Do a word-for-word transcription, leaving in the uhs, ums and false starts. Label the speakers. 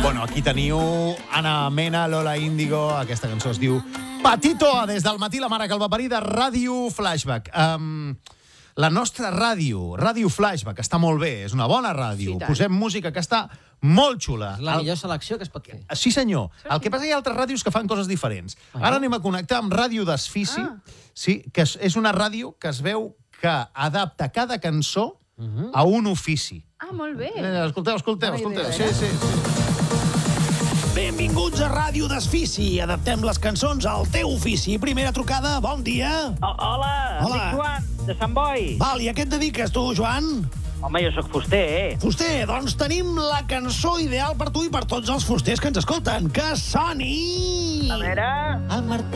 Speaker 1: Bueno, aquí teniu Anna Mena, Lola Índigo. Aquesta cançó es diu Patito, des del matí la mare que el va parir de Ràdio Flashback. Um, la nostra ràdio, Ràdio Flashback, està molt bé, és una bona ràdio.
Speaker 2: Sí,
Speaker 1: Posem música que està molt xula.
Speaker 3: És la millor selecció que es pot fer.
Speaker 1: Sí, senyor. El que passa és que hi ha altres ràdios que fan coses diferents. Ara anem a connectar amb Ràdio Desfici, sí, que és, és una ràdio que es veu que adapta cada cançó a un ofici.
Speaker 2: Ah, molt bé.
Speaker 1: Eh, escolteu, escolteu,
Speaker 2: Bona
Speaker 1: escolteu.
Speaker 2: idea,
Speaker 1: Sí, sí, sí.
Speaker 4: Benvinguts a Ràdio Desfici. Adaptem les cançons al teu ofici. Primera trucada, bon dia.
Speaker 5: O hola,
Speaker 4: Hola.
Speaker 5: dic Joan, de Sant Boi.
Speaker 4: Val, i a què et dediques tu, Joan?
Speaker 5: Home, jo sóc fuster, eh?
Speaker 4: Fuster, doncs tenim la cançó ideal per tu i per tots els fusters que ens escolten. Que soni!
Speaker 5: A veure...
Speaker 3: El martell